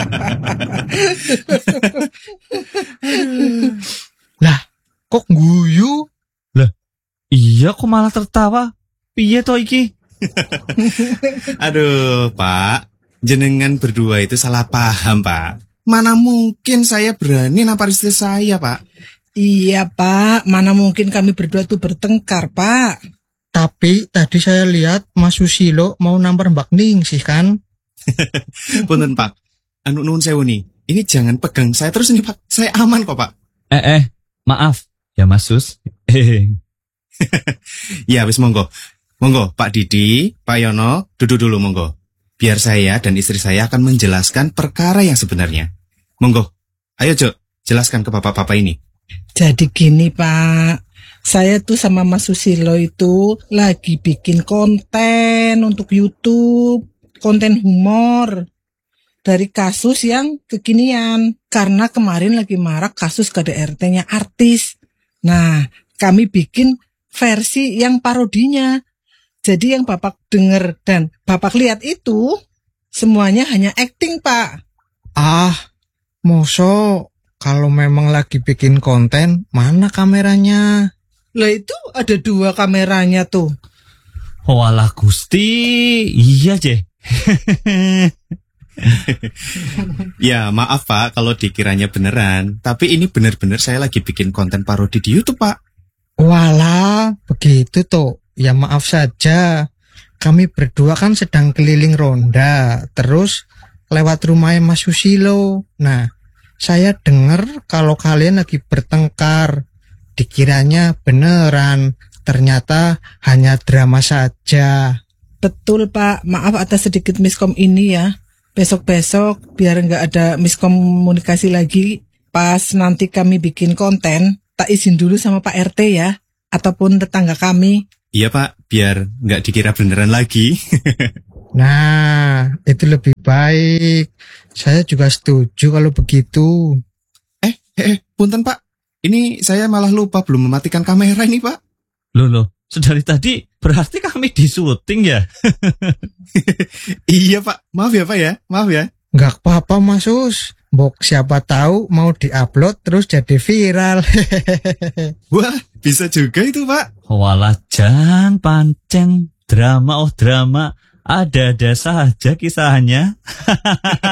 Lah, kok guyu? Lah, iya kok malah tertawa? Piye to iki? Aduh, Pak. Jenengan berdua itu salah paham, Pak. Mana mungkin saya berani nampar istri saya, Pak. Iya, Pak. Mana mungkin kami berdua tuh bertengkar, Pak. Tapi tadi saya lihat Mas Susilo mau nampar Mbak Ning sih kan? Punten, Pak. Anu nuwun sewu nih. Ini jangan pegang saya terus nih, Pak. Saya aman kok, Pak. Maaf ya Mas Sus. Ya, wis monggo. Monggo, Pak Didi, Pak Yono, duduk dulu monggo. Biar saya dan istri saya akan menjelaskan perkara yang sebenarnya. Monggo, ayo Jo, jelaskan ke bapak-bapak ini. Jadi gini, Pak. Saya tuh sama Mas Susilo itu lagi bikin konten untuk YouTube. Konten humor. Dari kasus yang kekinian. Karena kemarin lagi marak kasus KDRT-nya artis. Nah, kami bikin versi yang parodinya. Jadi yang Bapak dengar dan Bapak lihat itu semuanya hanya acting, Pak. Moso, kalau memang lagi bikin konten, mana kameranya? Lah itu ada 2 kameranya tuh. Walah Gusti, iya je. Ya, maaf Pak kalau dikiranya beneran. Tapi ini bener-bener saya lagi bikin konten parodi di YouTube, Pak. Walah, begitu toh. Ya maaf saja. Kami berdua kan sedang keliling ronda. Terus lewat rumahnya Mas Susilo. Nah, saya dengar kalau kalian lagi bertengkar. Dikiranya beneran. Ternyata hanya drama saja. Betul, Pak. Maaf atas sedikit miskom ini ya. Besok-besok biar nggak ada miskomunikasi lagi. Pas nanti kami bikin konten, tak izin dulu sama Pak RT ya. Ataupun tetangga kami. Iya Pak, biar nggak dikira beneran lagi. Nah, itu lebih baik. Saya juga setuju kalau begitu. Punten Pak. Ini saya malah lupa belum mematikan kamera ini, Pak. Loh, sedari tadi berarti kami di syuting ya? Iya Pak, maaf ya Pak ya, maaf ya. Nggak apa-apa Mas Sus. Mbok siapa tahu mau diupload terus jadi viral. Wah, bisa juga itu Pak. Walah jan pancen drama drama ada saja kisahnya.